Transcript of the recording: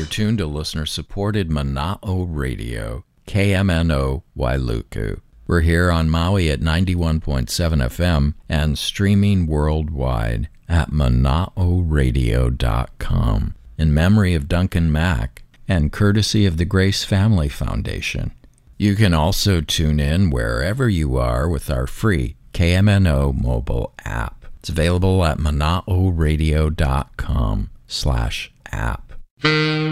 tuned to listener-supported Mana'o Radio, KMNO Wailuku. We're here on Maui at 91.7 FM and streaming worldwide at mana'oradio.com in memory of Duncan Mack and courtesy of the Grace Family Foundation. You can also tune in wherever you are with our free KMNO mobile app. It's available at mana'oradio.com/app.